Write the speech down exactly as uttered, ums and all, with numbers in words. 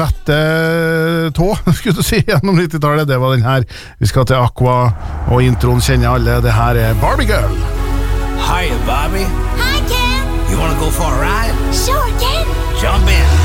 Bette tå, skulle du si, gjennom nitti-tallet. Det var den her. Vi skal til Aqua, og introen kjenner alle. Det her er Barbie Girl. Hiya, Bobby. Hi, Ken. You wanna go for a ride? Sure, Ken. Jump in.